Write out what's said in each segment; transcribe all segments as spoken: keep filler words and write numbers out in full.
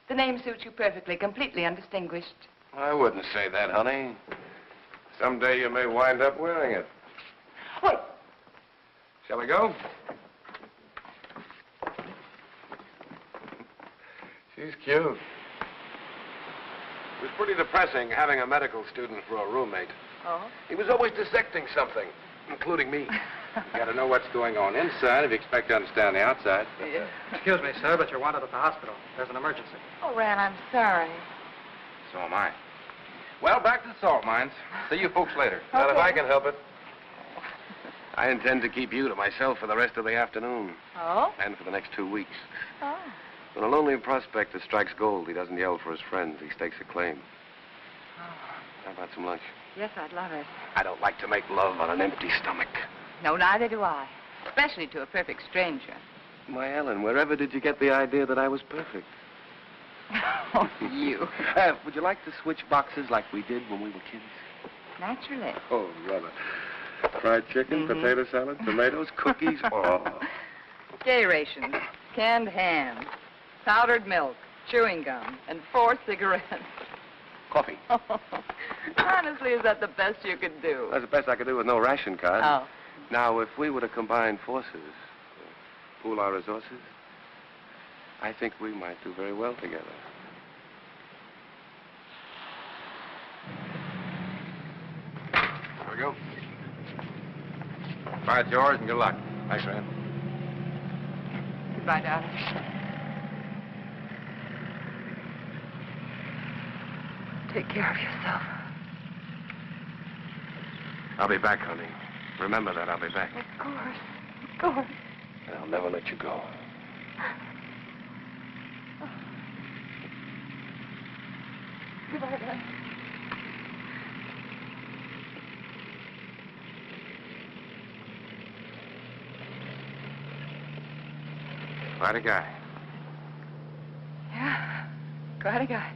The name suits you perfectly, completely undistinguished. I wouldn't say that, honey. Someday you may wind up wearing it. Wait. Shall we go? She's cute. It was pretty depressing having a medical student for a roommate. Oh? He was always dissecting something, including me. You gotta know what's going on inside if you expect to understand the outside. Yeah. Excuse me, sir, but you're wanted at the hospital. There's an emergency. Oh, Ran, I'm sorry. So am I. Well, back to the salt mines. See you folks later. Not if I can help it. I intend to keep you to myself for the rest of the afternoon. Oh? And for the next two weeks. Oh. When a lonely prospector strikes gold, he doesn't yell for his friends. He stakes a claim. Oh. How about some lunch? Yes, I'd love it. I don't like to make love on an empty stomach. No, neither do I. Especially to a perfect stranger. My Ellen, wherever did you get the idea that I was perfect? Oh, you. Uh, would you like to switch boxes like we did when we were kids? Naturally. Oh, brother. Fried chicken, Mm-hmm. potato salad, tomatoes, cookies. Oh. Day rations, canned ham, powdered milk, chewing gum, and four cigarettes. Coffee. Honestly, is that the best you could do? That's the best I could do with no ration card. Oh. Now, if we were to combine forces, pool our resources, I think we might do very well together. Here we go. Try it's yours and good luck. Thanks, Rand. Goodbye, darling. Take care of yourself. I'll be back, honey. Remember that, I'll be back. Of course. Of course. And I'll never let you go. Goodbye, darling. Quite a guy. Yeah, quite a guy.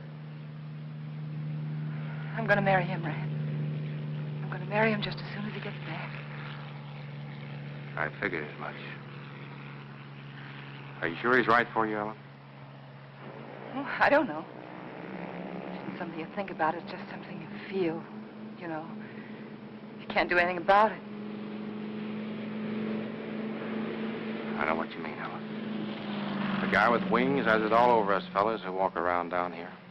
I'm going to marry him, Rand. I'm going to marry him just as soon as he gets back. I figured as much. Are you sure he's right for you, Ellen? Oh, I don't know. It isn't something you think about. It's just something you feel. You know, you can't do anything about it. I know what you mean, Ellen. The guy with wings has it all over us fellas who walk around down here.